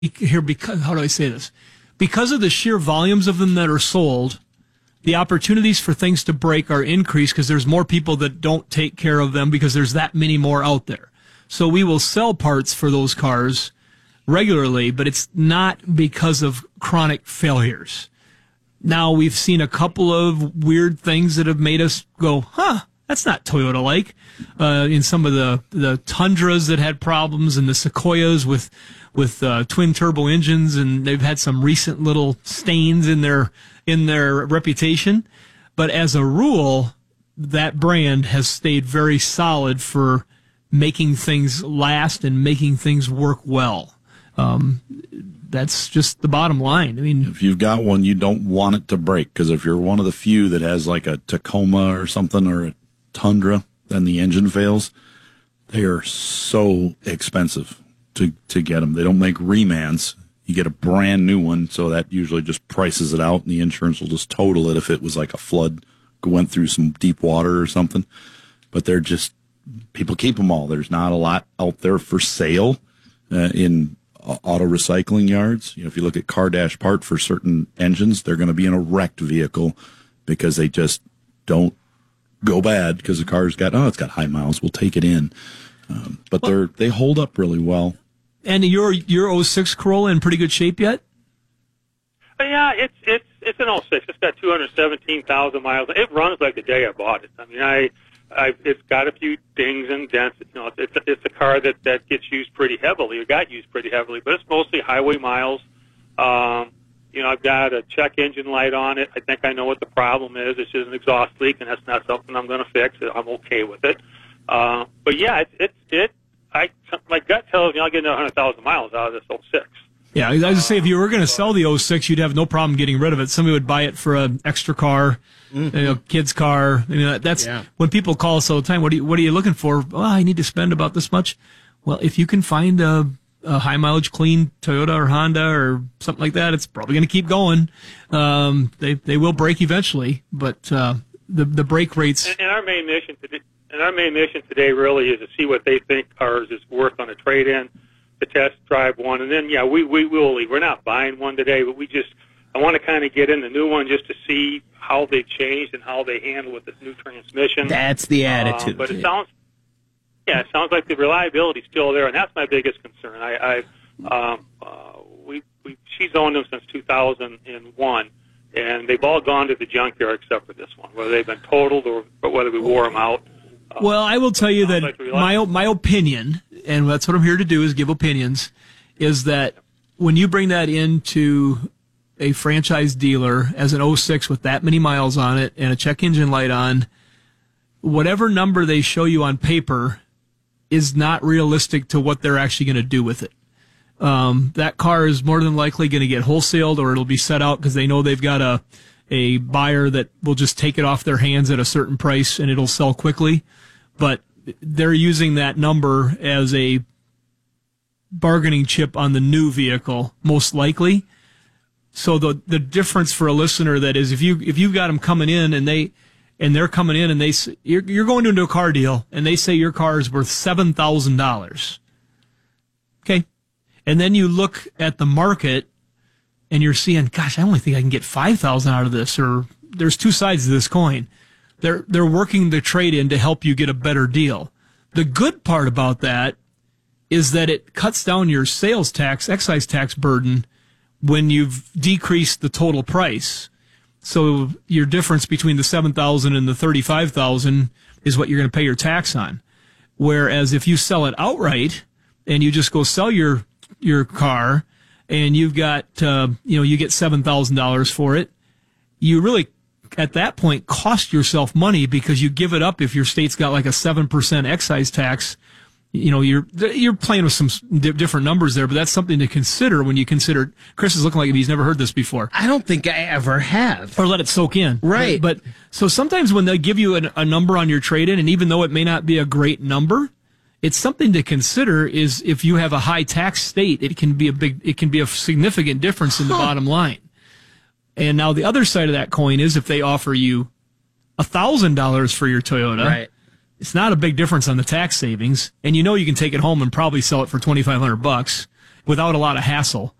here, because, how do I say this? Because of the sheer volumes of them that are sold, the opportunities for things to break are increased because there's more people that don't take care of them because there's that many more out there. So we will sell parts for those cars regularly, but it's not because of chronic failures. Now, we've seen a couple of weird things that have made us go, that's not Toyota-like. In some of the Tundras that had problems and the Sequoias with twin turbo engines, and they've had some recent little stains in their reputation. But as a rule, that brand has stayed very solid for making things last and making things work well. That's just the bottom line. I mean, if you've got one, you don't want it to break, because if you're one of the few that has like a Tacoma or something or a Tundra, then the engine fails, they are so expensive to get them. They don't make remans. You get a brand new one, so that usually just prices it out, and the insurance will just total it if it was like a flood, went through some deep water or something. But they're just, people keep them all. There's not a lot out there for sale in auto recycling yards. You know, if you look at car dash part for certain engines, they're going to be in a wrecked vehicle because they just don't go bad because the car's got, it's got high miles, we'll take it in. But they hold up really well. And your 06 Corolla in pretty good shape yet? Yeah, it's an 06. It's got 217,000 miles. It runs like the day I bought it. I mean, it's got a few dings and dents. You know, it's a car that gets used pretty heavily. It got used pretty heavily, but it's mostly highway miles. You know, I've got a check engine light on it. I think I know what the problem is. It's just an exhaust leak, and that's not something I'm going to fix. I'm okay with it. But yeah, my gut tells me I'll get another 100,000 miles out of this 06. Yeah, I was going to say, if you were going to sell the 06, you'd have no problem getting rid of it. Somebody would buy it for an extra car, kid's car. I mean, that's when people call us all the time. What are you looking for? Well, I need to spend about this much. Well, if you can find a high mileage clean Toyota or Honda or something like that, it's probably going to keep going. They will break eventually, but the break rates. And our main mission today really is to see what they think ours is worth on a trade-in, to test drive one, and then we will leave. We're not buying one today, but I want to kind of get in the new one just to see how they changed and how they handle with this new transmission. That's the attitude. But it sounds like the reliability's still there, and that's my biggest concern. She's owned them since 2001, and they've all gone to the junkyard except for this one, whether they've been totaled or whether we wore them out. Well, I will tell you that my opinion, and that's what I'm here to do, is give opinions, is that when you bring that into a franchise dealer as an 06 with that many miles on it and a check engine light on, whatever number they show you on paper is not realistic to what they're actually going to do with it. That car is more than likely going to get wholesaled, or it'll be set out because they know they've got a buyer that will just take it off their hands at a certain price and it'll sell quickly. But they're using that number as a bargaining chip on the new vehicle, most likely. So the difference for a listener, that is, if you've got them coming in and they're coming in and you're going into a car deal and they say your car is worth $7,000. Okay. And then you look at the market and you're seeing, gosh, I only think I can get $5,000 out of this, or there's two sides to this coin. They're working the trade-in to help you get a better deal. The good part about that is that it cuts down your sales tax, excise tax burden when you've decreased the total price. So your difference between the $7,000 and the $35,000 is what you're going to pay your tax on. Whereas if you sell it outright and you just go sell your car and you've got you get $7,000 for it, you really at that point cost yourself money because you give it up if your state's got like a 7% excise tax. You know, you're playing with some different numbers there, but that's something to consider when you consider. Chris is looking like he's never heard this before. I don't think I ever have. Or let it soak in. Right. But so sometimes when they give you a number on your trade-in, and even though it may not be a great number, it's something to consider. Is if you have a high tax state, it can be a significant difference in the bottom line. And now the other side of that coin is if they offer you $1,000 for your Toyota, right, it's not a big difference on the tax savings, and you know you can take it home and probably sell it for $2,500 without a lot of hassle.